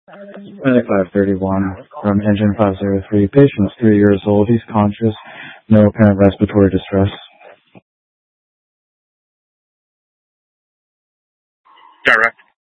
Medic 531 from Engine 503. Patient's 3 years old. He's conscious. No apparent respiratory distress. Direct.